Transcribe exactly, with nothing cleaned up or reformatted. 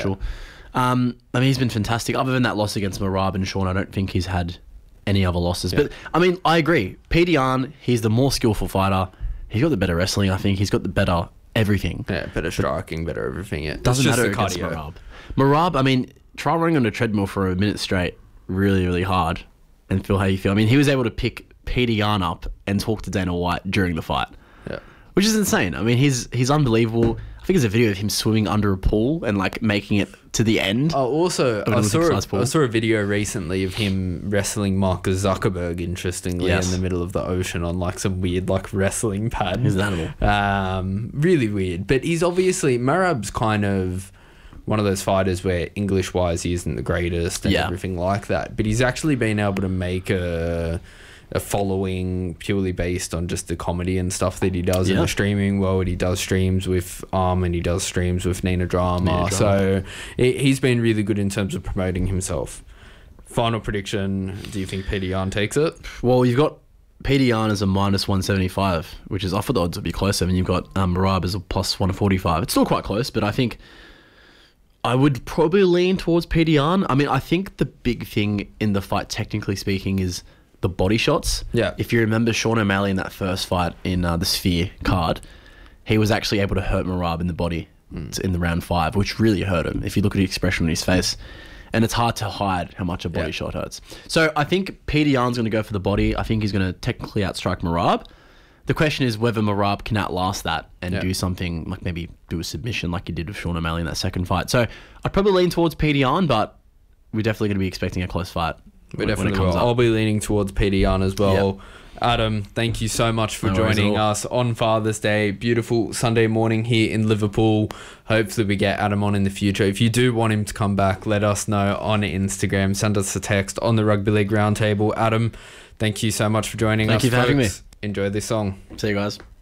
crucial. Yeah. Um, I mean, he's been fantastic. Other than that loss against Merab and Sean, I don't think he's had any other losses. Yeah. But, I mean, I agree. Petr Yan, he's the more skillful fighter. He's got the better wrestling, I think. He's got the better everything. Yeah, better striking, better everything. Yeah. Doesn't matter against Merab. Merab, I mean, try running on a treadmill for a minute straight really, really hard and feel how you feel. I mean, he was able to pick Petr Yan up and talk to Dana White during the fight. Yeah. Which is insane. I mean, he's he's unbelievable. I think there's a video of him swimming under a pool and like making it to the end. Oh, also, I saw, a, I saw a video recently of him wrestling Mark Zuckerberg, interestingly, yes. in the middle of the ocean on like some weird like wrestling pad. He's an animal. Um, really weird. But he's obviously, Merab's kind of one of those fighters where English-wise he isn't the greatest and yeah. everything like that. But he's actually been able to make a... a following purely based on just the comedy and stuff that he does yeah. in the streaming world. He does streams with Arm and he does streams with Nina Drama. Nina Drama. So it, he's been really good in terms of promoting himself. Final prediction, do you think Petr Yan takes it? Well, you've got Petr Yan as a minus one seventy-five, which is, I thought the odds would be closer, and you've got um, Merab as a plus one forty-five. It's still quite close, but I think I would probably lean towards Petr Yan. I mean, I think the big thing in the fight, technically speaking, is the body shots. Yeah. If you remember Sean O'Malley in that first fight in uh, the Sphere card, he was actually able to hurt Merab in the body mm. in the round five, which really hurt him if you look at the expression on his face. And it's hard to hide how much a body yeah. shot hurts. So I think Petr Yan's going to go for the body. I think he's going to technically outstrike Merab. The question is whether Merab can outlast that and yeah. do something like maybe do a submission like he did with Sean O'Malley in that second fight. So I'd probably lean towards Petr Yan, but we're definitely going to be expecting a close fight. We definitely will. I'll be leaning towards Petr Yan as well. Yep. Adam, thank you so much for no joining us on Father's Day. Beautiful Sunday morning here in Liverpool. Hopefully we get Adam on in the future. If you do want him to come back, let us know on Instagram. Send us a text on the Rugby League Roundtable. Adam, thank you so much for joining thank us. Thank you for folks. having me. Enjoy this song. See you guys.